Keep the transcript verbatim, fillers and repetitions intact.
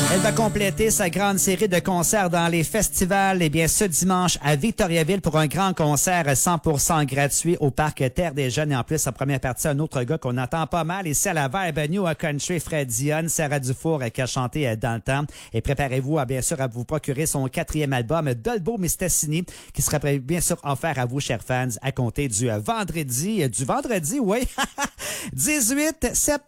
Elle va compléter sa grande série de concerts dans les festivals, eh bien, ce dimanche à Victoriaville pour un grand concert cent pour cent gratuit au Parc Terre des Jeunes. Et en plus, en première partie, un autre gars qu'on entend pas mal ici à la Vibe New Country, Fred Dion, Sarah Dufour qui a chanté dans le temps. Et préparez-vous à, bien sûr, à vous procurer son quatrième album, Dolbo Mistassini, qui sera bien sûr offert à vous, chers fans, à compter du vendredi, du vendredi, oui, dix-huit septembre.